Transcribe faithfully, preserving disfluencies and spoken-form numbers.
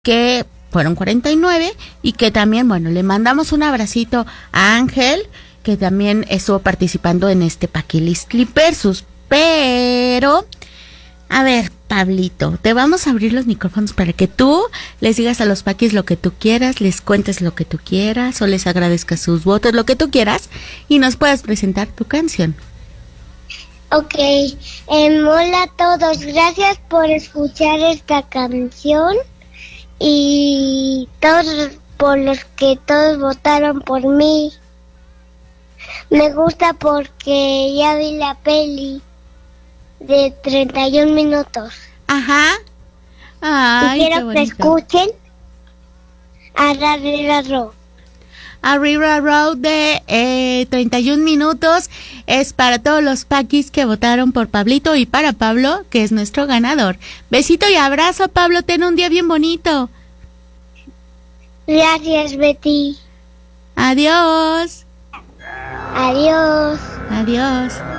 que fueron cuarenta y nueve y que también, bueno, le mandamos un abracito a Ángel, que también estuvo participando en este Paquilistli Versus. Pero, a ver, Pablito, te vamos a abrir los micrófonos para que tú les digas a los Paquis lo que tú quieras, les cuentes lo que tú quieras o les agradezcas sus votos, lo que tú quieras, y nos puedas presentar tu canción. Ok, eh, hola a todos, gracias por escuchar esta canción y todos por los que todos votaron por mí. Me gusta porque ya vi la peli de treinta y un minutos. Ajá. Ay, y quiero qué que bonito. escuchen a Rivera Road. A River Road de eh, treinta y un minutos es para todos los Paquis que votaron por Pablito y para Pablo, que es nuestro ganador. Besito y abrazo, Pablo, ten un día bien bonito. Gracias, Betty. Adiós. Adiós. Adiós.